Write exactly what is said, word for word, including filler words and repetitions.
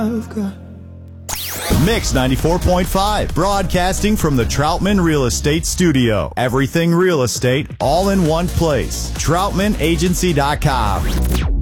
Mix ninety-four point five, broadcasting from the Troutman Real Estate Studio. Everything real estate, all in one place. Troutman Agency dot com.